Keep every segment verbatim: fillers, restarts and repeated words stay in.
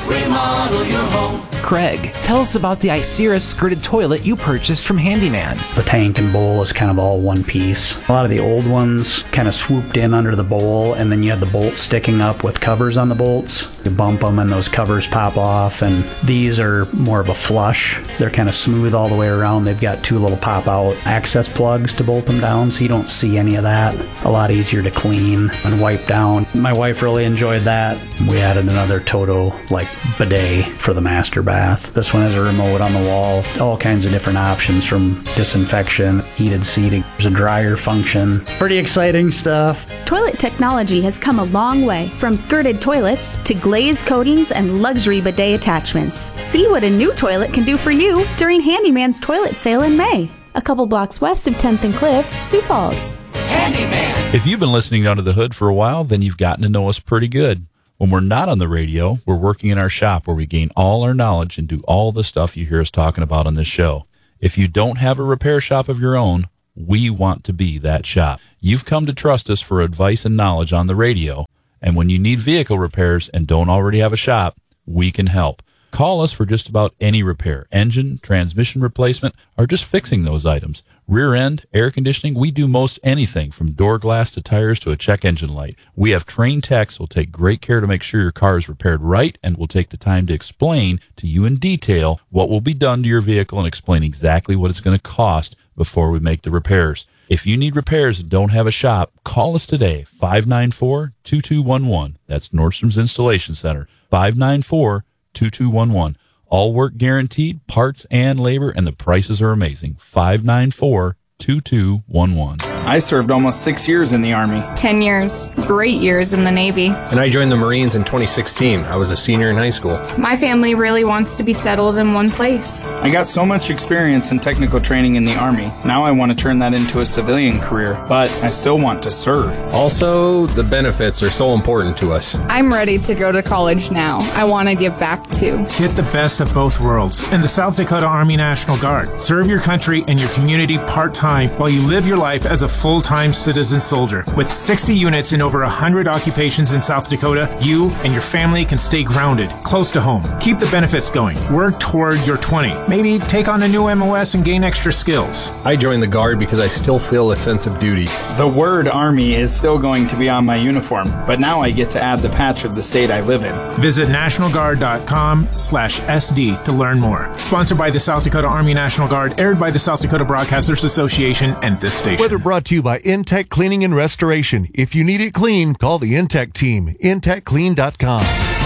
remodel your home. Craig, tell us about the Icera skirted toilet you purchased from Handyman. The tank and bowl is kind of all one piece. A lot of the old ones kind of swooped in under the bowl, and then you had the bolt sticking up with covers on the bolts. You bump them and those covers pop off, and these are more of a flush. They're kind of smooth all the way around. They've got two little pop-out access plugs to bolt them down, so you don't see any of that. A lot easier to clean and wipe down. My wife really enjoyed that. We added another Toto like bidet for the master bath. This one has a remote on the wall, all kinds of different options from disinfection, heated seating, there's a dryer function. Pretty exciting stuff. Toilet technology has come a long way, from skirted toilets to glazed coatings and luxury bidet attachments. See what a new toilet can do for you during Handyman's toilet sale in May. A couple blocks west of tenth and Cliff, Sioux Falls. Handyman. If you've been listening to Under the Hood for a while, then you've gotten to know us pretty good. When we're not on the radio, we're working in our shop where we gain all our knowledge and do all the stuff you hear us talking about on this show. If you don't have a repair shop of your own, we want to be that shop. You've come to trust us for advice and knowledge on the radio, and when you need vehicle repairs and don't already have a shop, we can help. Call us for just about any repair, engine, transmission replacement, or just fixing those items. Rear end, air conditioning, we do most anything from door glass to tires to a check engine light. We have trained techs who will take great care to make sure your car is repaired right and will take the time to explain to you in detail what will be done to your vehicle and explain exactly what it's going to cost before we make the repairs. If you need repairs and don't have a shop, call us today, five nine four, two two one one. That's Nordstrom's Installation Center, five nine four, two two one one. All work guaranteed, parts and labor, and the prices are amazing. five nine four, two two one one. I served almost six years in the Army. Ten years. Great years in the Navy. And I joined the Marines in twenty sixteen. I was a senior in high school. My family really wants to be settled in one place. I got so much experience and technical training in the Army. Now I want to turn that into a civilian career, but I still want to serve. Also, the benefits are so important to us. I'm ready to go to college now. I want to give back too. Get the best of both worlds in the South Dakota Army National Guard. Serve your country and your community part-time while you live your life as a full-time citizen soldier. With sixty units in over one hundred occupations in South Dakota, you and your family can stay grounded, close to home. Keep the benefits going. Work toward your twenty. Maybe take on a new M O S and gain extra skills. I joined the Guard because I still feel a sense of duty. The word Army is still going to be on my uniform, but now I get to add the patch of the state I live in. Visit national guard dot com slash S D to learn more. Sponsored by the South Dakota Army National Guard, aired by the South Dakota Broadcasters Association and this station. Weather brought to you by Intech Cleaning and Restoration. If you need it clean, call the Intech team. intech clean dot com.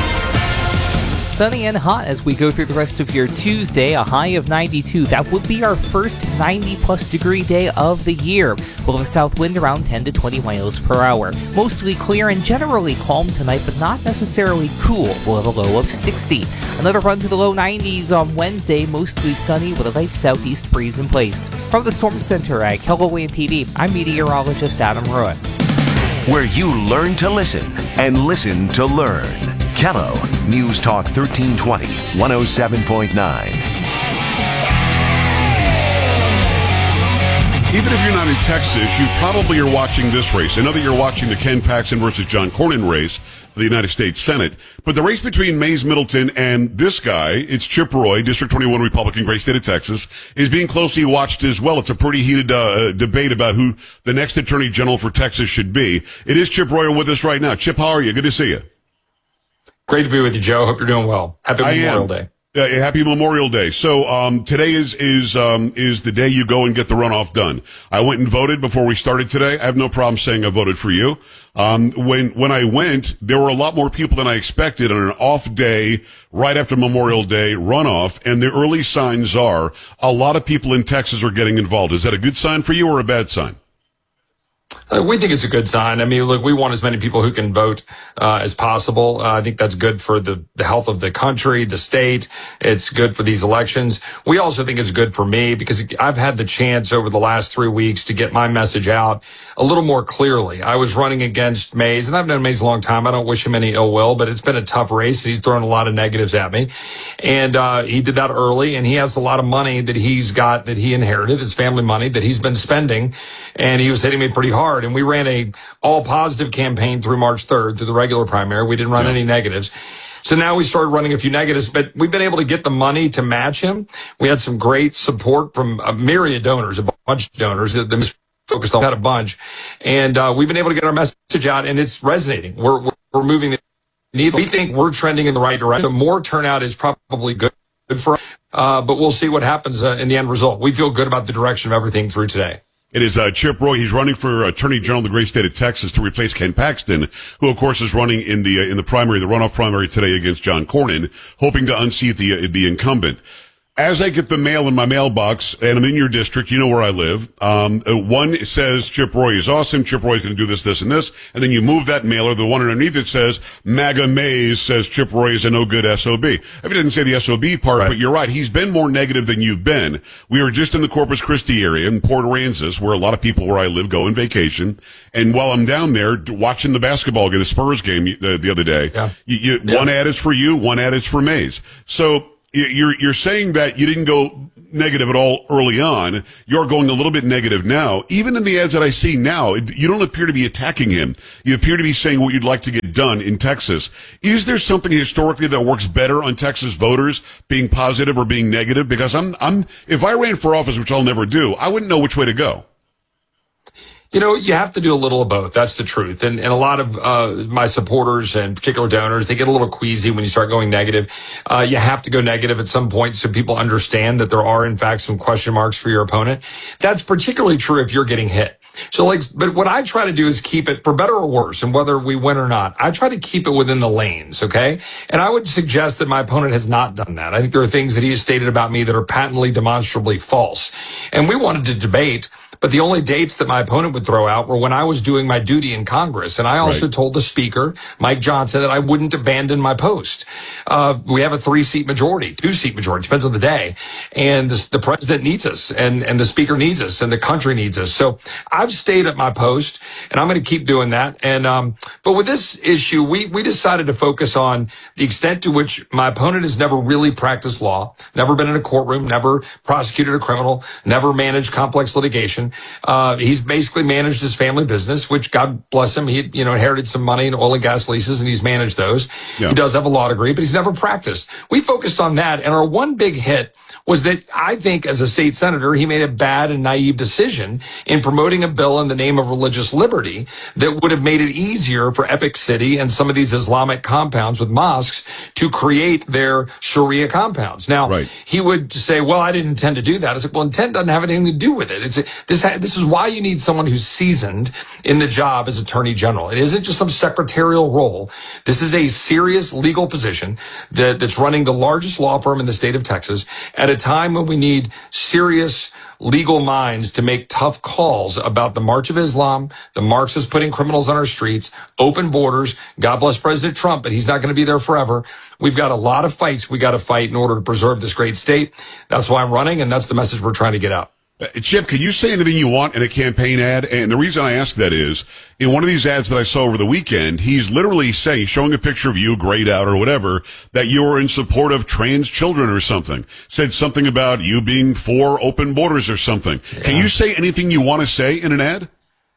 Sunny and hot as we go through the rest of your Tuesday, a high of ninety-two. That would be our first ninety-plus degree day of the year. We'll have a south wind around ten to twenty miles per hour. Mostly clear and generally calm tonight, but not necessarily cool. We'll have a low of sixty. Another run to the low nineties on Wednesday, mostly sunny with a light southeast breeze in place. From the Storm Center at KELOLAND T V, I'm meteorologist Adam Ruin. Where you learn to listen and listen to learn. Kello News Talk thirteen twenty, one oh seven point nine. Even if you're not in Texas, you probably are watching this race. I know that you're watching the Ken Paxton versus John Cornyn race for the United States Senate. But the race between Mays Middleton and this guy, it's Chip Roy, District twenty-one Republican, great state of Texas, is being closely watched as well. It's a pretty heated uh, debate about who the next Attorney General for Texas should be. It is Chip Roy with us right now. Chip, how are you? Good to see you. Great to be with you, Joe. Hope you're doing well. Happy Memorial Day. Uh, happy Memorial Day. So, um, today is, is, um, is the day you go and get the runoff done. I went and voted before we started today. I have no problem saying I voted for you. Um, when, when I went, there were a lot more people than I expected on an off day right after Memorial Day runoff. And the early signs are a lot of people in Texas are getting involved. Is that a good sign for you or a bad sign? Uh, we think it's a good sign. I mean, look, we want as many people who can vote uh, as possible. Uh, I think that's good for the, the health of the country, the state. It's good for these elections. We also think it's good for me because I've had the chance over the last three weeks to get my message out a little more clearly. I was running against Mays, and I've known Mays a long time. I don't wish him any ill will, but it's been a tough race. He's thrown a lot of negatives at me. And uh, he did that early, and he has a lot of money that he's got that he inherited, his family money that he's been spending, and he was hitting me pretty hard. And we ran a all positive campaign through March third, through the regular primary. We didn't run any negatives. So now we started running a few negatives, but we've been able to get the money to match him. We had some great support from a myriad donors, a bunch of donors that that focused on that a bunch. And uh, we've been able to get our message out, and it's resonating. We're, we're, we're moving the needle. We think we're trending in the right direction. The more turnout is probably good for us, uh, but we'll see what happens uh, in the end result. We feel good about the direction of everything through today. It is uh, Chip Roy. He's running for Attorney General of the great state of Texas to replace Ken Paxton, who, of course, is running in the uh, in the primary, the runoff primary today against John Cornyn, hoping to unseat the uh, the incumbent. As I get the mail in my mailbox, and I'm in your district, you know where I live, um, uh, one says Chip Roy is awesome, Chip Roy is going to do this, this, and this, and then you move that mailer, the one underneath it says, MAGA Mays says Chip Roy is a no-good S O B. I mean, it doesn't say the S O B part, right. But you're right, he's been more negative than you've been. We were just in the Corpus Christi area in Port Aransas, where a lot of people where I live go on vacation, and while I'm down there watching the basketball game, the Spurs game uh, the other day, yeah. you, you, yeah. one ad is for you, one ad is for Mays. So, You're, you're saying that you didn't go negative at all early on. You're going a little bit negative now. Even in the ads that I see now, you don't appear to be attacking him. You appear to be saying what you'd like to get done in Texas. Is there something historically that works better on Texas voters, being positive or being negative? Because I'm, I'm, if I ran for office, which I'll never do, I wouldn't know which way to go. You know, you have to do a little of both. That's the truth. And, and a lot of uh, my supporters and particular donors, they get a little queasy when you start going negative. Uh, you have to go negative at some point so people understand that there are, in fact, some question marks for your opponent. That's particularly true if you're getting hit. So, like, but what I try to do is keep it, for better or worse, and whether we win or not, I try to keep it within the lanes, okay? And I would suggest that my opponent has not done that. I think there are things that he has stated about me that are patently, demonstrably false. And we wanted to debate, but the only dates that my opponent would throw out were when I was doing my duty in Congress. And I also right. told the Speaker, Mike Johnson, that I wouldn't abandon my post. Uh, we have a three-seat majority, two-seat majority, depends on the day. And the, the President needs us, and, and the Speaker needs us, and the country needs us. So I've stayed at my post, and I'm going to keep doing that. And um, but with this issue, we, we decided to focus on the extent to which my opponent has never really practiced law, never been in a courtroom, never prosecuted a criminal, never managed complex litigation. Uh, he's basically managed his family business, which, God bless him, he you know inherited some money in oil and gas leases, and he's managed those. Yeah. He does have a law degree, but he's never practiced. We focused on that, and our one big hit was that I think as a state senator, he made a bad and naive decision in promoting a bill in the name of religious liberty that would have made it easier for Epic City and some of these Islamic compounds with mosques to create their Sharia compounds. Now, right. he would say, well, I didn't intend to do that. I said, well, intent doesn't have anything to do with it. It's a, this, ha- this is why you need someone who's seasoned in the job as Attorney General. It isn't just some secretarial role. This is a serious legal position that, that's running the largest law firm in the state of Texas at a time when we need serious legal minds to make tough calls about the March of Islam, the Marxists putting criminals on our streets, open borders. God bless President Trump, but he's not going to be there forever. We've got a lot of fights we got to fight in order to preserve this great state. That's why I'm running, and that's the message we're trying to get out. Uh, Chip, can you say anything you want in a campaign ad? And the reason I ask that is, in one of these ads that I saw over the weekend, he's literally saying, showing a picture of you, grayed out or whatever, that you're in support of trans children or something. Said something about you being for open borders or something. Yeah. Can you say anything you want to say in an ad?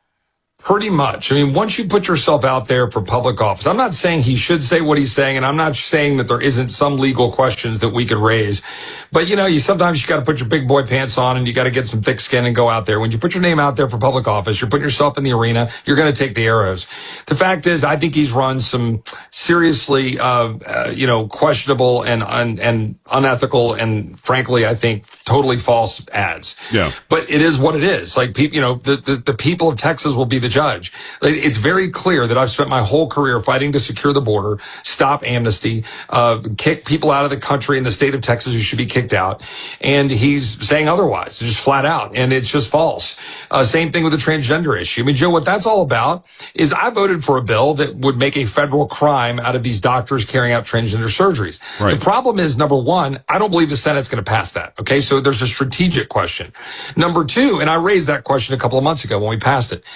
Pretty much. I mean, once you put yourself out there for public office, I'm not saying he should say what he's saying, and I'm not saying that there isn't some legal questions that we could raise. But, you know, you sometimes you got to put your big boy pants on and you got to get some thick skin and go out there. When you put your name out there for public office, you're putting yourself in the arena, you're going to take the arrows. The fact is, I think he's run some seriously, uh, uh you know, questionable and, un- and unethical and, frankly, I think totally false ads. Yeah. But it is what it is. Like, pe- you know, the, the, the people of Texas will be the judge. It's very clear that I've spent my whole career fighting to secure the border, stop amnesty, uh, kick people out of the country in the state of Texas who should be kicked out. And he's saying otherwise, just flat out. And it's just false. Uh, same thing with the transgender issue. I mean, Joe, what that's all about is I voted for a bill that would make a federal crime out of these doctors carrying out transgender surgeries. Right. The problem is, number one, I don't believe the Senate's going to pass that. Okay. So there's a strategic question. Number two, and I raised that question a couple of months ago when we passed it. Question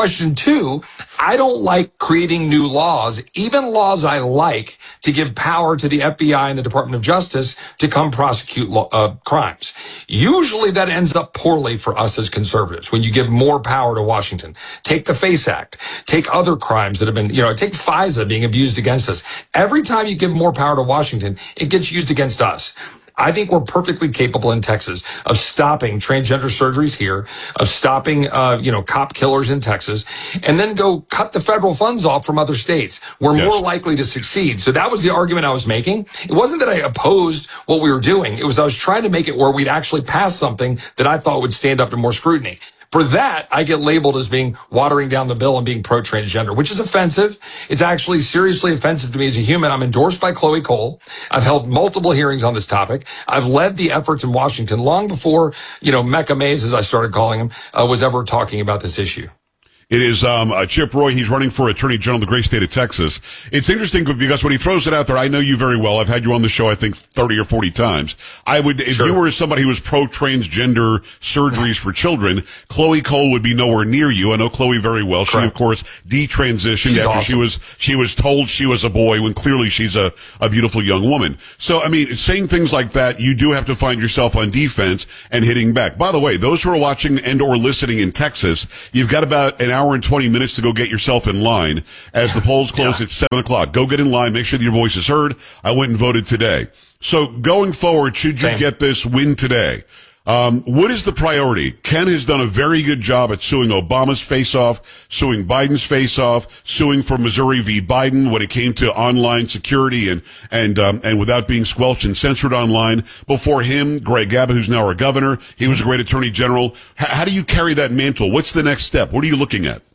question two, I don't like creating new laws, even laws I like, to give power to the F B I and the Department of Justice to come prosecute uh, crimes. Usually that ends up poorly for us as conservatives when you give more power to Washington. Take the FACE Act. Take other crimes that have been, you know, take FISA being abused against us. Every time you give more power to Washington, it gets used against us. I think we're perfectly capable in Texas of stopping transgender surgeries here, of stopping, uh, you know, cop killers in Texas, and then go cut the federal funds off from other states. We're yes. more likely to succeed. So that was the argument I was making. It wasn't that I opposed what we were doing. It was I was trying to make it where we'd actually pass something that I thought would stand up to more scrutiny. For that, I get labeled as being watering down the bill and being pro-transgender, which is offensive. It's actually seriously offensive to me as a human. I'm endorsed by Chloe Cole. I've held multiple hearings on this topic. I've led the efforts in Washington long before, you know, Mecca Mays, as I started calling him, uh, was ever talking about this issue. It is um, uh, Chip Roy. He's running for Attorney General of the great state of Texas. It's interesting because when he throws it out there, I know you very well. I've had you on the show, I think, thirty or forty times. I would, if sure. you were somebody who was pro-transgender surgeries for children, Chloe Cole would be nowhere near you. I know Chloe very well. Correct. She, of course, detransitioned she's after awesome. she was she was told she was a boy when clearly she's a, a beautiful young woman. So, I mean, saying things like that, you do have to find yourself on defense and hitting back. By the way, those who are watching and or listening in Texas, you've got about an hour and twenty minutes to go get yourself in line as the polls close yeah. at seven o'clock. Go get in line. Make sure that your voice is heard. I went and voted today. So going forward, should you Same. get this win today, um, what is the priority? Ken has done a very good job at suing Obama's face-off, suing Biden's face-off, suing for Missouri v. Biden when it came to online security and and um, and without being squelched and censored online. Before him, Greg Abbott, who's now our governor, he was a great attorney general. H- how do you carry that mantle? What's the next step? What are you looking at?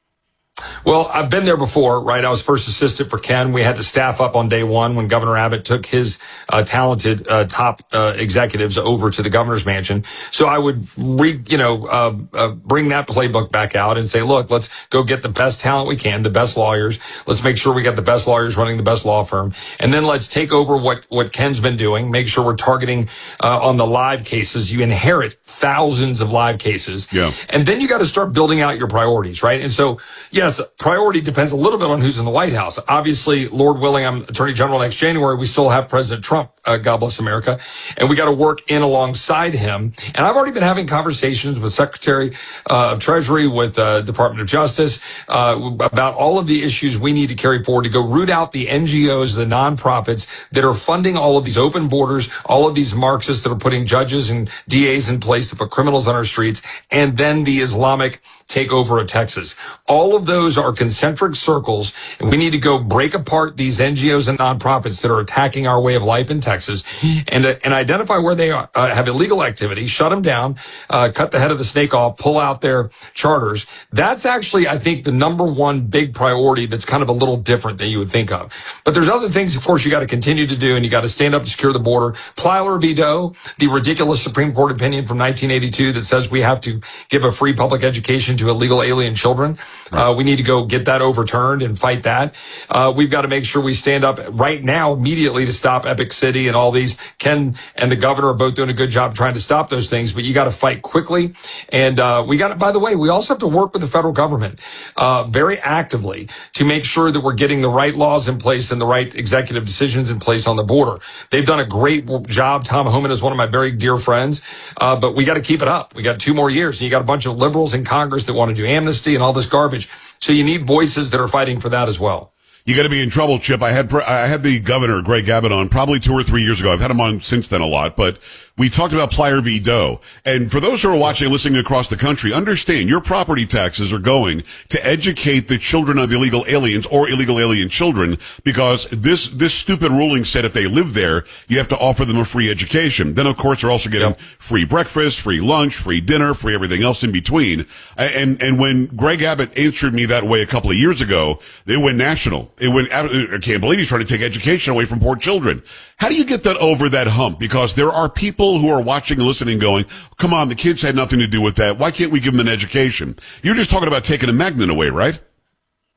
Well, I've been there before, right? I was first assistant for Ken. We had to staff up on day one when Governor Abbott took his uh, talented uh, top uh, executives over to the governor's mansion. So I would, re, you know, uh, uh, bring that playbook back out and say, look, let's go get the best talent we can, the best lawyers. Let's make sure we got the best lawyers running the best law firm. And then let's take over what, what Ken's been doing, make sure we're targeting uh, on the live cases. You inherit thousands of live cases. Yeah. And then you got to start building out your priorities, right? And so, yes, priority depends a little bit on who's in the White House. Obviously, Lord willing, I'm Attorney General next January. We still have President Trump, uh, God bless America, and we got to work in alongside him. And I've already been having conversations with Secretary uh, of Treasury, with uh, Department of Justice, uh, about all of the issues we need to carry forward to go root out the N G Os, the nonprofits that are funding all of these open borders, all of these Marxists that are putting judges and D As in place to put criminals on our streets, and then the Islamic takeover of Texas. All of those are concentric circles, and we need to go break apart these N G Os and nonprofits that are attacking our way of life in Texas, and uh, and identify where they are, uh, have illegal activity, shut them down, uh, cut the head of the snake off, pull out their charters. That's actually, I think, the number one big priority that's kind of a little different than you would think of. But there's other things, of course, you got to continue to do, and you got to stand up to secure the border. Plyler v. Doe, the ridiculous Supreme Court opinion from nineteen eighty-two that says we have to give a free public education to illegal alien children. Uh, we need to go get that overturned and fight that. Uh, we've got to make sure we stand up right now immediately to stop Epic City and all these. Ken and the governor are both doing a good job trying to stop those things, but you got to fight quickly. And uh, we got to, by the way, we also have to work with the federal government uh, very actively to make sure that we're getting the right laws in place and the right executive decisions in place on the border. They've done a great job. Tom Homan is one of my very dear friends, uh, but we got to keep it up. We got two more years, and you got a bunch of liberals in Congress that want to do amnesty and all this garbage. So you need voices that are fighting for that as well. You got to be in trouble, Chip. I had I had the governor, Greg Abbott, on probably two or three years ago. I've had him on since then a lot, but we talked about Plyler v. Doe. And for those who are watching and listening across the country, understand your property taxes are going to educate the children of illegal aliens or illegal alien children, because this this stupid ruling said if they live there, you have to offer them a free education. Then, of course, they're also getting yep. free breakfast, free lunch, free dinner, free everything else in between. And and when Greg Abbott answered me that way a couple of years ago, it went national. It went, I can't believe he's trying to take education away from poor children. How do you get that over that hump? Because there are people who are watching and listening going, come on, the kids had nothing to do with that. Why can't we give them an education? You're just talking about taking a magnet away, right?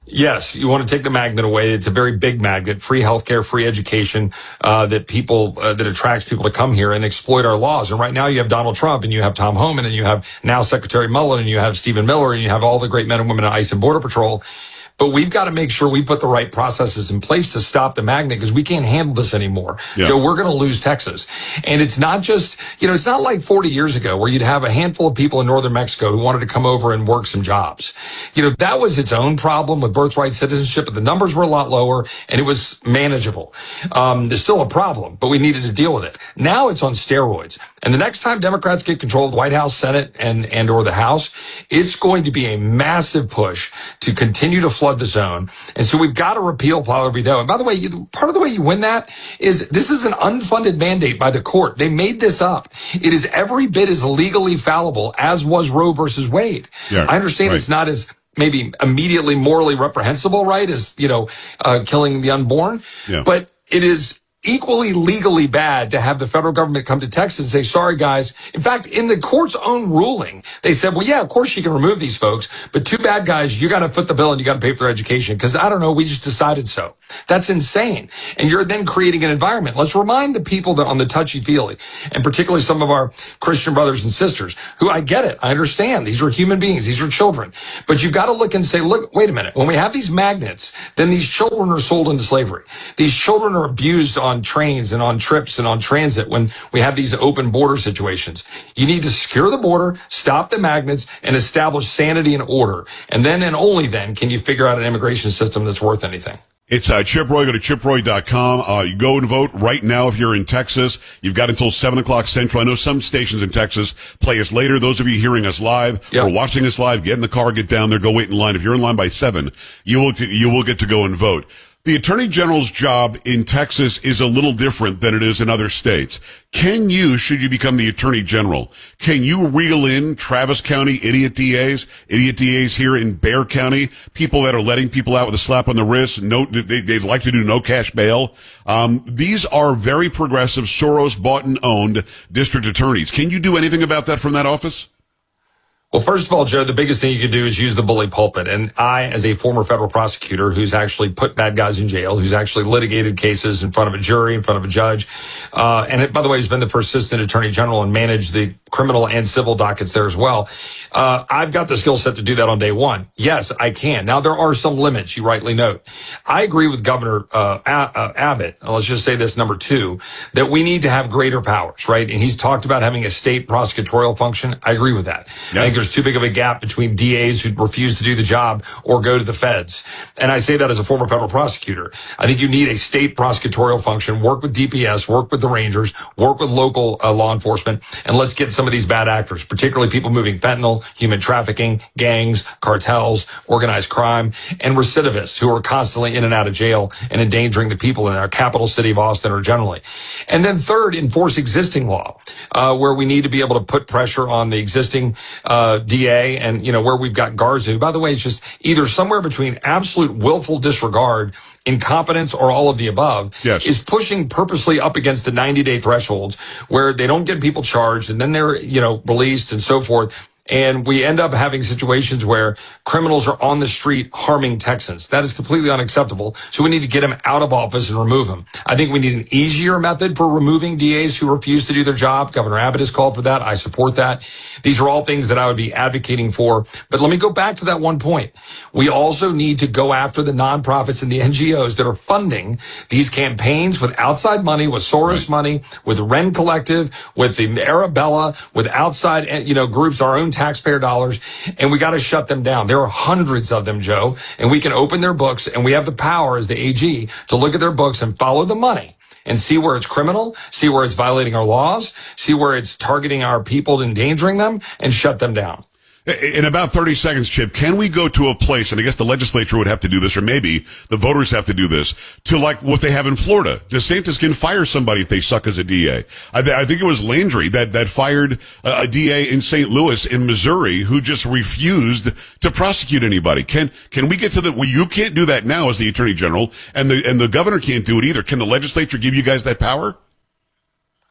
Yes, you want to take the magnet away. It's a very big magnet, free healthcare, free education, uh, that people, uh, that attracts people to come here and exploit our laws. And right now you have Donald Trump and you have Tom Homan and you have now Secretary Mullen and you have Stephen Miller and you have all the great men and women at ICE and Border Patrol. But we've got to make sure we put the right processes in place to stop the magnet because we can't handle this anymore. Yeah. So we're going to lose Texas. And it's not just, you know, it's not like forty years ago where you'd have a handful of people in northern Mexico who wanted to come over and work some jobs. You know, that was its own problem with birthright citizenship, but the numbers were a lot lower and it was manageable. Um, there's still a problem, but we needed to deal with it. Now it's on steroids. And the next time Democrats get control of the White House, Senate, and, and or the House, it's going to be a massive push to continue to flood the zone. And so we've got to repeal Palo Veto. And by the way, you, part of the way you win that is this is an unfunded mandate by the court. They made this up. It is every bit as legally fallible as was Roe versus Wade. Yeah, I understand right. It's not as maybe immediately morally reprehensible, right, as, you know, uh, killing the unborn. Yeah. But it is equally legally bad to have the federal government come to Texas and say, sorry, guys. In fact, in the court's own ruling, they said, well, yeah, of course you can remove these folks, but two bad guys, you got to foot the bill and you got to pay for their education because, I don't know, we just decided so. That's insane. And you're then creating an environment. Let's remind the people that on the touchy-feely, and particularly some of our Christian brothers and sisters, who I get it, I understand. These are human beings. These are children. But you've got to look and say, look, wait a minute. When we have these magnets, then these children are sold into slavery. These children are abused on on trains and on trips and on transit when we have these open border situations. You need to secure the border, stop the magnets, and establish sanity and order. And then and only then can you figure out an immigration system that's worth anything. It's uh, Chip Roy. Go to chip roy dot com. Uh, you go and vote right now if you're in Texas. You've got until seven o'clock Central. I know some stations in Texas play us later. Those of you hearing us live Yep. or watching us live, get in the car, get down there, go wait in line. If you're in line by seven, you will you will get to go and vote. The Attorney General's job in Texas is a little different than it is in other states. Can you, should you become the Attorney General, can you reel in Travis County idiot D As, idiot D As here in Bexar County, people that are letting people out with a slap on the wrist, no, they, they'd like to do no cash bail? Um, these are very progressive, Soros bought and owned district attorneys. Can you do anything about that from that office? Well, first of all, Joe, the biggest thing you can do is use the bully pulpit. And I, as a former federal prosecutor who's actually put bad guys in jail, who's actually litigated cases in front of a jury, in front of a judge, uh, and it, by the way, has been the first assistant attorney general and managed the criminal and civil dockets there as well. Uh, I've got the skill set to do that on day one. Yes, I can. Now, there are some limits, you rightly note. I agree with Governor uh, uh, Abbott, let's just say this, number two, that we need to have greater powers, right? And he's talked about having a state prosecutorial function. I agree with that. Yeah. I think there's too big of a gap between D As who refuse to do the job or go to the feds. And I say that as a former federal prosecutor. I think you need a state prosecutorial function, work with D P S, work with the Rangers, work with local uh, law enforcement, and let's get some of these bad actors, particularly people moving fentanyl, human trafficking, gangs, cartels, organized crime, and recidivists who are constantly in and out of jail and endangering the people in our capital city of Austin or generally. And then third, enforce existing law, uh, where we need to be able to put pressure on the existing uh, D A and, you know, where we've got Garza, who, by the way, is just either somewhere between absolute willful disregard, incompetence, or all of the above, yes. is pushing purposely up against the ninety-day thresholds where they don't get people charged and then they're, you know, released and so forth. And we end up having situations where criminals are on the street harming Texans. That is completely unacceptable. So we need to get them out of office and remove them. I think we need an easier method for removing D As who refuse to do their job. Governor Abbott has called for that. I support that. These are all things that I would be advocating for. But let me go back to that one point. We also need to go after the nonprofits and the N G Os that are funding these campaigns with outside money, with Soros money, with the Ren Collective, with the Arabella, with outside, you know, groups, our own taxpayer dollars, and we got to shut them down. There are hundreds of them, Joe, and we can open their books, and we have the power as the A G to look at their books and follow the money and see where it's criminal, see where it's violating our laws, see where it's targeting our people, endangering them, and shut them down. In about thirty seconds, Chip, can we go to a place, and I guess the legislature would have to do this, or maybe the voters have to do this, to like what they have in Florida? DeSantis can fire somebody if they suck as a D A. I, th- I think it was Landry that, that fired a, a D A in Saint Louis in Missouri who just refused to prosecute anybody. Can, can we get to the, well, you can't do that now as the Attorney General, and the, and the governor can't do it either. Can the legislature give you guys that power?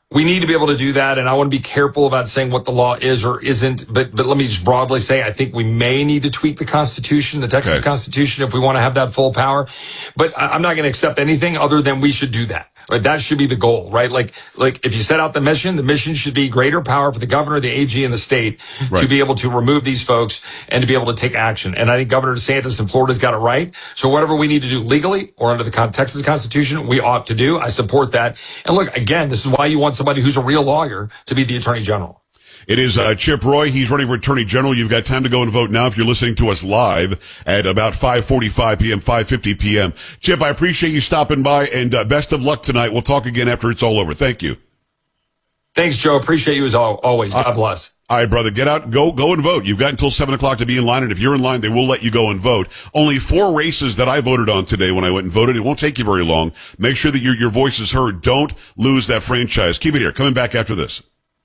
We need to be able to do that, and I want to be careful about saying what the law is or isn't, but but let me just broadly say I think we may need to tweak the Constitution, the Texas Okay. Constitution, if we want to have that full power. But I- I'm not going to accept anything other than we should do that. Right? That should be the goal, right? Like, like if you set out the mission, the mission should be greater power for the governor, the A G, and the state Right. to be able to remove these folks and to be able to take action. And I think Governor DeSantis in Florida's got it right. So whatever we need to do legally or under the con- Texas Constitution, we ought to do. I support that. And look, again, this is why you want somebody who's a real lawyer to be the Attorney General. It is uh, Chip Roy. He's running for Attorney General. You've got time to go and vote now if you're listening to us live at about five forty-five p.m., five fifty p.m. Chip, I appreciate you stopping by, and uh, best of luck tonight. We'll talk again after it's all over. Thank you. Thanks, Joe. Appreciate you as al- always. God bless. All right, brother, get out, go, go and vote. You've got until seven o'clock to be in line, and if you're in line, they will let you go and vote. Only four races that I voted on today when I went and voted. It won't take you very long. Make sure that your, your voice is heard. Don't lose that franchise. Keep it here. Coming back after this.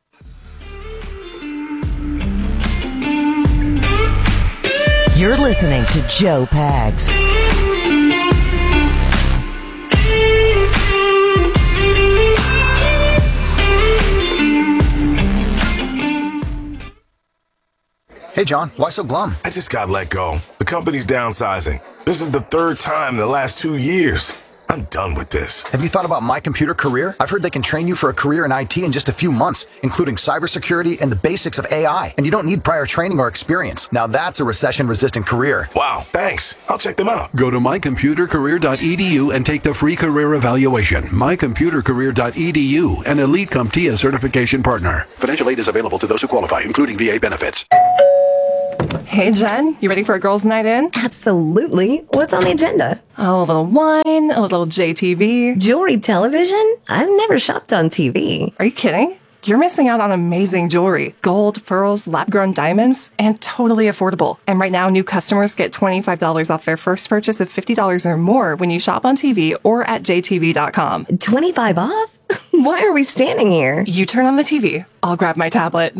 You're listening to Joe Pags. Hey, John, why so glum? I just got let go. The company's downsizing. This is the third time in the last two years. I'm done with this. Have you thought about My Computer Career? I've heard they can train you for a career in I T in just a few months, including cybersecurity and the basics of A I. And you don't need prior training or experience. Now that's a recession-resistant career. Wow, thanks. I'll check them out. Go to my computer career dot e d u and take the free career evaluation. my computer career dot e d u, an Elite CompTIA certification partner. Financial aid is available to those who qualify, including V A benefits. Hey, Jen, you ready for a girls' night in? Absolutely. What's on the agenda? Oh, a little wine, a little J T V. Jewelry television? I've never shopped on T V. Are you kidding? You're missing out on amazing jewelry. Gold, pearls, lab-grown diamonds, and totally affordable. And right now, new customers get twenty-five dollars off their first purchase of fifty dollars or more when you shop on T V or at j t v dot com. twenty-five off? Why are we standing here? You turn on the T V. I'll grab my tablet.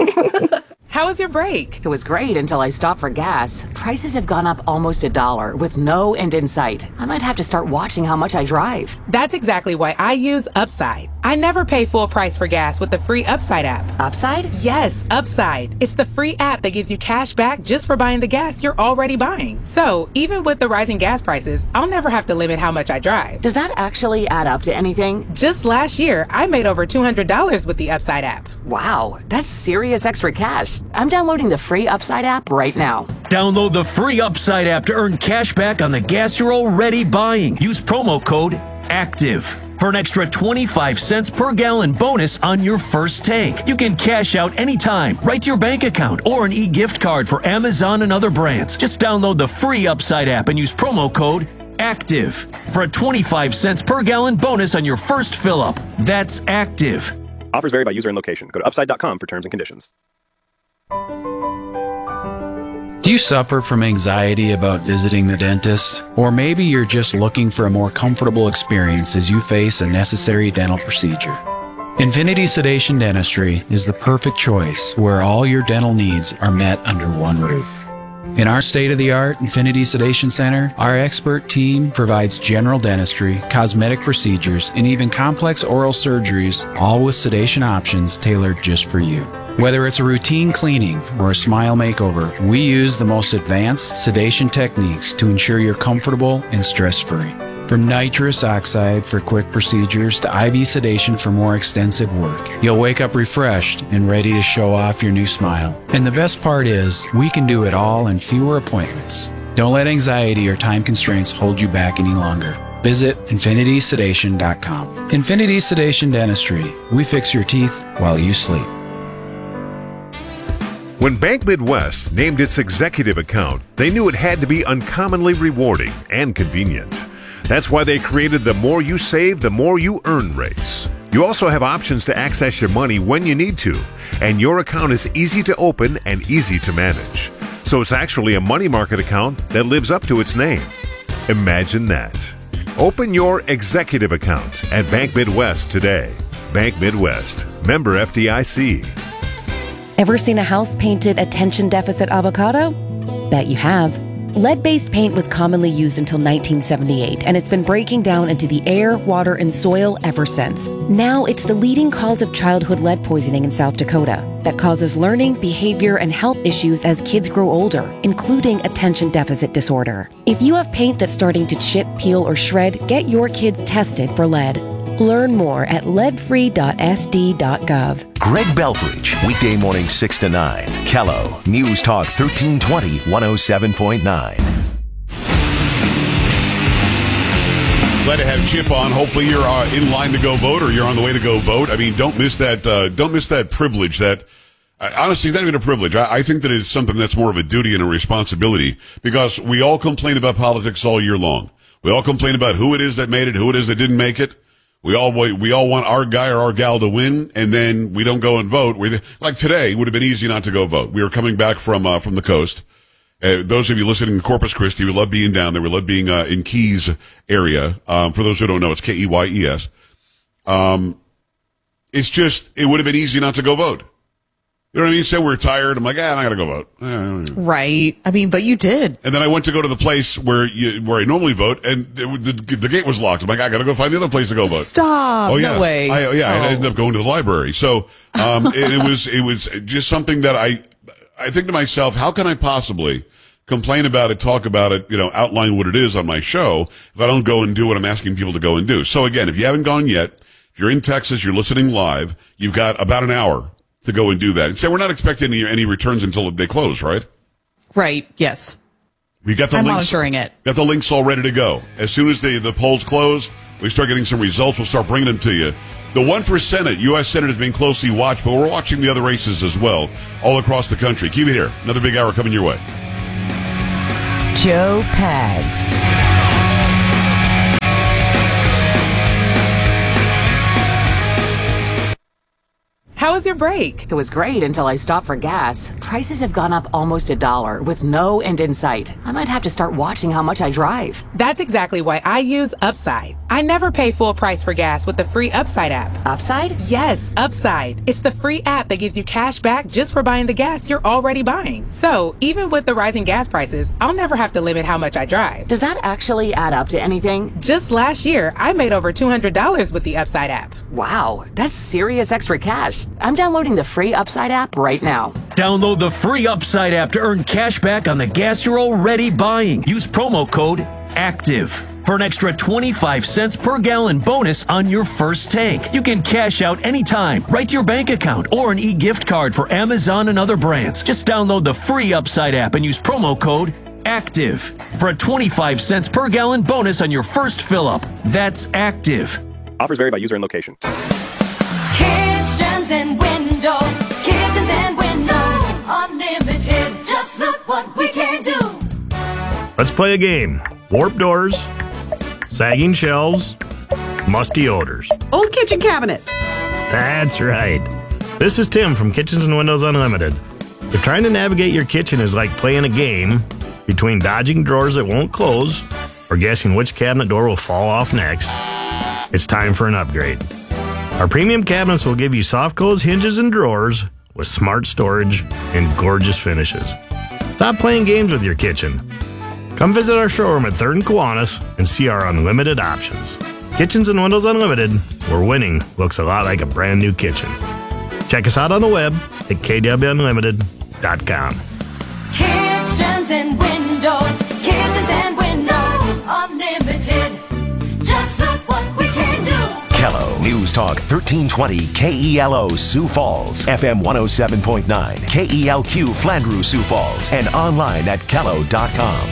How was your break? It was great until I stopped for gas. Prices have gone up almost a dollar with no end in sight. I might have to start watching how much I drive. That's exactly why I use Upside. I never pay full price for gas with the free Upside app. Upside? Yes, Upside. It's the free app that gives you cash back just for buying the gas you're already buying. So even with the rising gas prices, I'll never have to limit how much I drive. Does that actually add up to anything? Just last year, I made over two hundred dollars with the Upside app. Wow, that's serious extra cash. I'm downloading the free Upside app right now. Download the free Upside app to earn cash back on the gas you're already buying. Use promo code ACTIVE for an extra twenty-five cents per gallon bonus on your first tank. You can cash out anytime, right to your bank account, or an e-gift card for Amazon and other brands. Just download the free Upside app and use promo code ACTIVE for a twenty-five cents per gallon bonus on your first fill-up. That's ACTIVE. Offers vary by user and location. Go to upside dot com for terms and conditions. Do you suffer from anxiety about visiting the dentist? Or maybe you're just looking for a more comfortable experience as you face a necessary dental procedure? Infinity Sedation Dentistry is the perfect choice where all your dental needs are met under one roof. In our state-of-the-art Infinity Sedation Center, our expert team provides general dentistry, cosmetic procedures, and even complex oral surgeries, all with sedation options tailored just for you. Whether it's a routine cleaning or a smile makeover, we use the most advanced sedation techniques to ensure you're comfortable and stress-free. From nitrous oxide for quick procedures to I V sedation for more extensive work, you'll wake up refreshed and ready to show off your new smile. And the best part is, we can do it all in fewer appointments. Don't let anxiety or time constraints hold you back any longer. Visit infinity sedation dot com. Infinity Sedation Dentistry. We fix your teeth while you sleep. When Bank Midwest named its executive account, they knew it had to be uncommonly rewarding and convenient. That's why they created the more you save, the more you earn rates. You also have options to access your money when you need to, and your account is easy to open and easy to manage. So it's actually a money market account that lives up to its name. Imagine that. Open your executive account at Bank Midwest today. Bank Midwest, member F D I C. Ever seen a house painted attention deficit avocado? Bet you have. Lead-based paint was commonly used until nineteen seventy-eight, and it's been breaking down into the air, water, and soil ever since. Now it's the leading cause of childhood lead poisoning in South Dakota that causes learning, behavior, and health issues as kids grow older, including attention deficit disorder. If you have paint that's starting to chip, peel, or shred, get your kids tested for lead. Learn more at lead free dot s d dot gov. Greg Belfridge, weekday morning six to nine. Kello, News Talk thirteen twenty, one oh seven point nine. Glad to have Chip on. Hopefully you're uh, in line to go vote, or you're on the way to go vote. I mean, don't miss that. Uh, don't miss that privilege. That uh, honestly, it's not even a privilege. I, I think that it's something that's more of a duty and a responsibility, because we all complain about politics all year long. We all complain about who it is that made it, who it is that didn't make it. We all we all want our guy or our gal to win, and then we don't go and vote. We, like today, it would have been easy not to go vote. We were coming back from uh, from the coast. Uh, those of you listening in Corpus Christi, we love being down there. We love being uh, in Keys area. Um, for those who don't know, it's K E Y E S. Um, it's just, it would have been easy not to go vote. You know what I mean? So we're tired. I'm like, ah, I'm not going to go vote. Right. I mean, but you did. And then I went to go to the place where you, where I normally vote, and it, the, the gate was locked. I'm like, I got to go find the other place to go vote. Stop. Oh, yeah. No way. I, yeah. Oh. I ended up going to the library. So, um, it, it was, it was just something that I, I think to myself, how can I possibly complain about it, talk about it, you know, outline what it is on my show if I don't go and do what I'm asking people to go and do? So again, if you haven't gone yet, if you're in Texas, you're listening live, you've got about an hour to go and do that. And so we're not expecting any, any returns until they close, right? Right. Yes. We got the I'm links, monitoring it. Got the links all ready to go. As soon as the, the polls close, we start getting some results. We'll start bringing them to you. The one for Senate, U S Senate, is being closely watched, but we're watching the other races as well, all across the country. Keep it here. Another big hour coming your way. Joe Pags. How was your break? It was great until I stopped for gas. Prices have gone up almost a dollar with no end in sight. I might have to start watching how much I drive. That's exactly why I use Upside. I never pay full price for gas with the free Upside app. Upside? Yes, Upside. It's the free app that gives you cash back just for buying the gas you're already buying. So, even with the rising gas prices, I'll never have to limit how much I drive. Does that actually add up to anything? Just last year, I made over two hundred dollars with the Upside app. Wow, that's serious extra cash. I'm downloading the free Upside app right now. Download the free Upside app to earn cash back on the gas you're already buying. Use promo code ACTIVE for an extra twenty-five cents per gallon bonus on your first tank. You can cash out anytime, right to your bank account, or an e-gift card for Amazon and other brands. Just download the free Upside app and use promo code ACTIVE for a twenty-five cents per gallon bonus on your first fill-up. That's ACTIVE. Offers vary by user and location. Kitchens and windows, kitchens and windows, unlimited. Just look what we can do. Let's play a game. Warped doors, sagging shelves, musty odors. Old kitchen cabinets. That's right. This is Tim from Kitchens and Windows Unlimited. If trying to navigate your kitchen is like playing a game between dodging drawers that won't close or guessing which cabinet door will fall off next, it's time for an upgrade. Our premium cabinets will give you soft close hinges and drawers with smart storage and gorgeous finishes. Stop playing games with your kitchen. Come visit our showroom at third and Kiwanis and see our unlimited options. Kitchens and Windows Unlimited, where winning looks a lot like a brand new kitchen. Check us out on the web at k w unlimited dot com. Kitchens and windows, kitchens and windows, unlimited. Just look what we can do. Kello News Talk thirteen twenty K E L O Sioux Falls, F M one oh seven point nine, K E L Q Flandreau Sioux Falls, and online at kello dot com.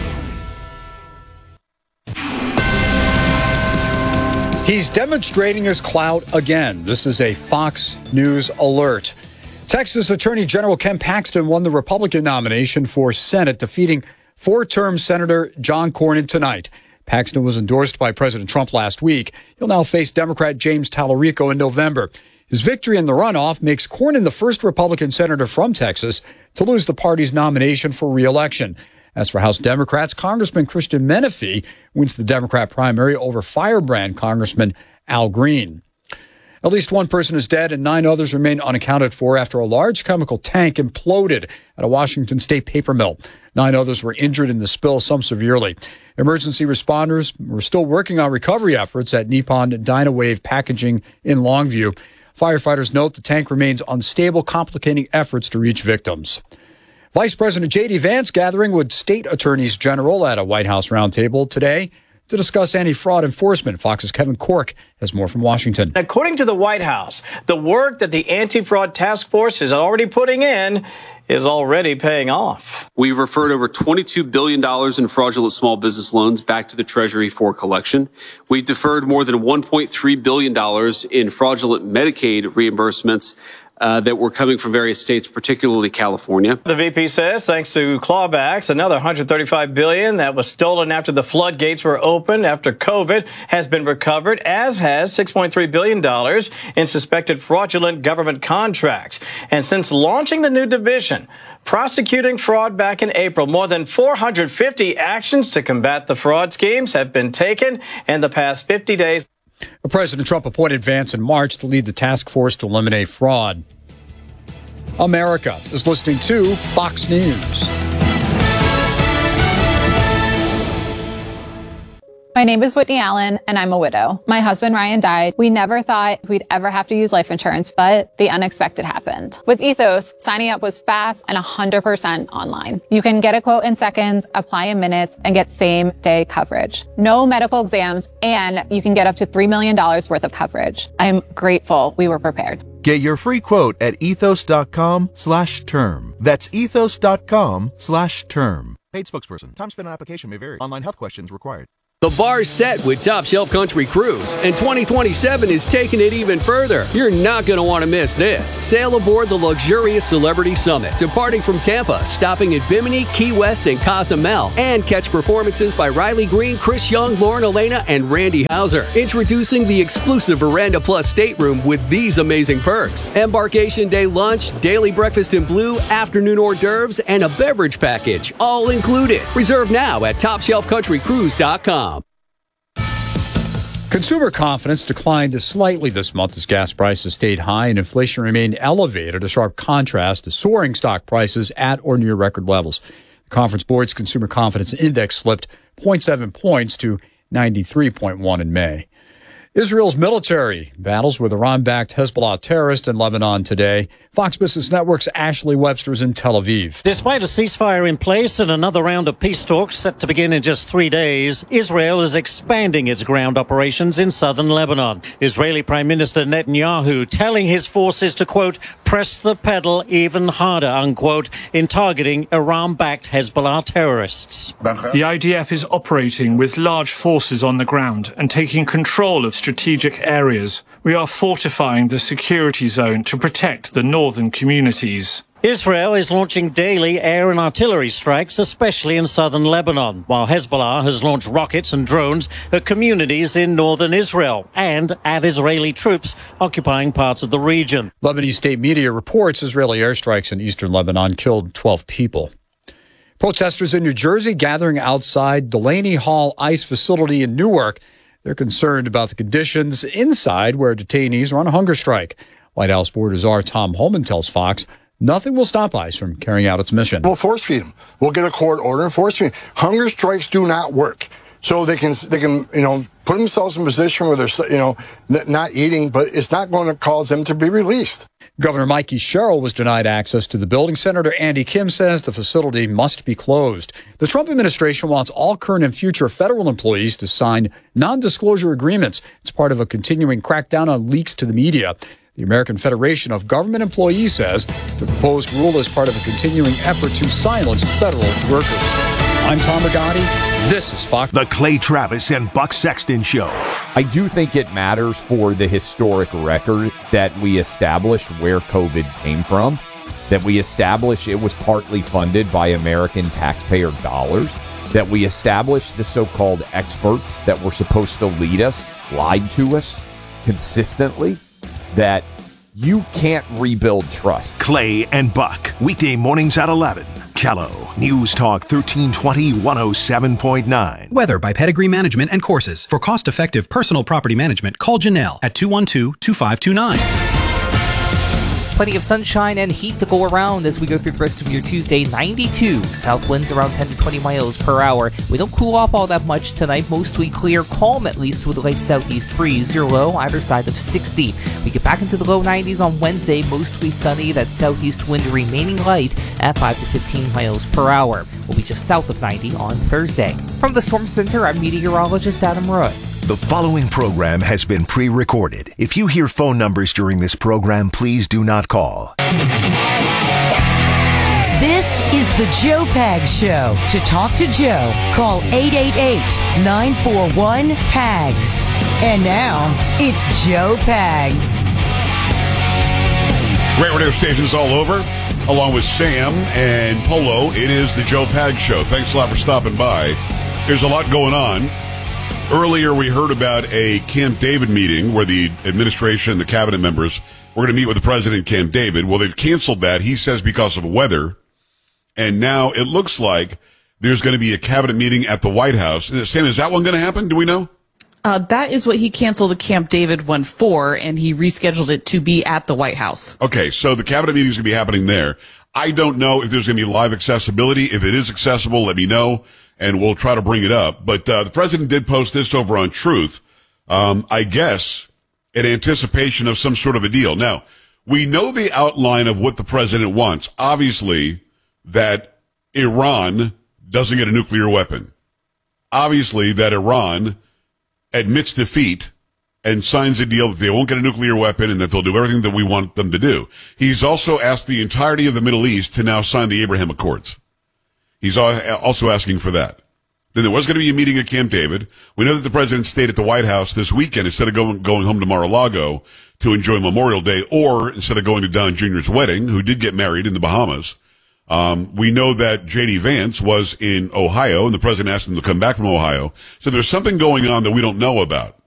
He's demonstrating his clout again. This is a Fox News alert. Texas Attorney General Ken Paxton won the Republican nomination for Senate, defeating four-term Senator John Cornyn tonight. Paxton was endorsed by President Trump last week. He'll now face Democrat James Talarico in November. His victory in the runoff makes Cornyn the first Republican senator from Texas to lose the party's nomination for re-election. As for House Democrats, Congressman Christian Menefee wins the Democrat primary over Firebrand Congressman Al Green. At least one person is dead and nine others remain unaccounted for after a large chemical tank imploded at a Washington state paper mill. Nine others were injured in the spill, some severely. Emergency responders were still working on recovery efforts at Nippon Dynawave Packaging in Longview. Firefighters note the tank remains unstable, complicating efforts to reach victims. Vice President J D. Vance gathering with state attorneys general at a White House roundtable today to discuss anti-fraud enforcement. Fox's Kevin Cork has more from Washington. According to the White House, the work that the anti-fraud task force is already putting in is already paying off. We've referred over twenty-two billion dollars in fraudulent small business loans back to the Treasury for collection. We've deferred more than one point three billion dollars in fraudulent Medicaid reimbursements Uh, that were coming from various states, particularly California. The V P says thanks to clawbacks, another one hundred thirty-five billion dollars that was stolen after the floodgates were opened after COVID has been recovered, as has six point three billion dollars in suspected fraudulent government contracts. And since launching the new division, prosecuting fraud back in April, more than four hundred fifty actions to combat the fraud schemes have been taken in the past fifty days. President Trump appointed Vance in March to lead the task force to eliminate fraud. America is listening to Fox News. My name is Whitney Allen, and I'm a widow. My husband, Ryan, died. We never thought we'd ever have to use life insurance, but the unexpected happened. With Ethos, signing up was fast and one hundred percent online. You can get a quote in seconds, apply in minutes, and get same-day coverage. No medical exams, and you can get up to three million dollars worth of coverage. I'm grateful we were prepared. Get your free quote at ethos.com slash term. That's ethos.com slash term. Paid spokesperson. Time spent on application may vary. Online health questions required. The bar's set with Top Shelf Country Cruise, and twenty twenty-seven is taking it even further. You're not going to want to miss this. Sail aboard the luxurious Celebrity Summit, departing from Tampa, stopping at Bimini, Key West, and Cozumel, and catch performances by Riley Green, Chris Young, Lauren Elena, and Randy Hauser. Introducing the exclusive Veranda Plus stateroom with these amazing perks. Embarkation day lunch, daily breakfast in blue, afternoon hors d'oeuvres, and a beverage package, all included. Reserve now at top shelf country cruise dot com. Consumer confidence declined slightly this month as gas prices stayed high and inflation remained elevated, a sharp contrast to soaring stock prices at or near record levels. The Conference Board's Consumer Confidence Index slipped zero point seven points to ninety-three point one in May. Israel's military battles with Iran-backed Hezbollah terrorists in Lebanon today. Fox Business Network's Ashley Webster is in Tel Aviv. Despite a ceasefire in place and another round of peace talks set to begin in just three days, Israel is expanding its ground operations in southern Lebanon. Israeli Prime Minister Netanyahu telling his forces to, quote, press the pedal even harder, unquote, in targeting Iran-backed Hezbollah terrorists. The I D F is operating with large forces on the ground and taking control of strategic areas. We are fortifying the security zone to protect the northern communities. Israel is launching daily air and artillery strikes, especially in southern Lebanon, while Hezbollah has launched rockets and drones at communities in northern Israel and at Israeli troops occupying parts of the region. Lebanese state media reports Israeli airstrikes in eastern Lebanon killed twelve people. Protesters in New Jersey gathering outside Delaney Hall ICE facility in Newark. They're concerned about the conditions inside where detainees are on a hunger strike. White House Board Czar Tom Homan tells Fox nothing will stop ICE from carrying out its mission. We'll force feed them. We'll get a court order and force feed them. Hunger strikes do not work. So they can, they can, you know, put themselves in a position where they're, you know, not eating, but it's not going to cause them to be released. Governor Mikey Sherrill was denied access to the building. Senator Andy Kim says the facility must be closed. The Trump administration wants all current and future federal employees to sign non-disclosure agreements. It's part of a continuing crackdown on leaks to the media. The American Federation of Government Employees says the proposed rule is part of a continuing effort to silence federal workers. I'm Tom Rigotti. This is Fox. The Clay Travis and Buck Sexton Show. I do think it matters for the historic record that we establish where COVID came from, that we establish it was partly funded by American taxpayer dollars, that we establish the so-called experts that were supposed to lead us, lied to us consistently, that you can't rebuild trust. Clay and Buck, weekday mornings at eleven Kello, News Talk thirteen twenty, one oh seven point nine. Weather by Pedigree Management and Courses. For cost-effective personal property management, call Janelle at two one two, two five two nine. Plenty of sunshine and heat to go around as we go through the rest of your Tuesday. ninety-two. South winds around ten to twenty miles per hour. We don't cool off all that much tonight. Mostly clear, calm at least with a light southeast breeze. Your low either side of sixty. We get back into the low nineties on Wednesday. Mostly sunny. That southeast wind remaining light at five to fifteen miles per hour. We'll be just south of ninety on Thursday. From the Storm Center, I'm meteorologist Adam Roy. The following program has been pre-recorded. If you hear phone numbers during this program, please do not call. This is the Joe Pags Show. To talk to Joe, call eight eight eight, nine four one, P A G S. And now, it's Joe Pags. Great radio stations all over. Along with Sam and Polo, it is the Joe Pags Show. Thanks a lot for stopping by. There's a lot going on. Earlier, we heard about a Camp David meeting where the administration, the cabinet members, were going to meet with the president in Camp David. Well, they've canceled that, he says, because of weather. And now it looks like there's going to be a cabinet meeting at the White House. Sam, is that one going to happen? Do we know? Uh, that is what he canceled the Camp David one for, and he rescheduled it to be at the White House. Okay, so the cabinet meeting is going to be happening there. I don't know if there's going to be live accessibility. If it is accessible, let me know, and we'll try to bring it up. But uh, the president did post this over on Truth, um, I guess, in anticipation of some sort of a deal. Now, we know the outline of what the president wants. Obviously, that Iran doesn't get a nuclear weapon. Obviously, that Iran admits defeat and signs a deal that they won't get a nuclear weapon and that they'll do everything that we want them to do. He's also asked the entirety of the Middle East to now sign the Abraham Accords. He's also asking for that. Then there was going to be a meeting at Camp David. We know that the president stayed at the White House this weekend instead of going, going home to Mar-a-Lago to enjoy Memorial Day, or instead of going to Don Junior's wedding, who did get married in the Bahamas. Um, we know that J D Vance was in Ohio, and the president asked him to come back from Ohio. So there's something going on that we don't know about.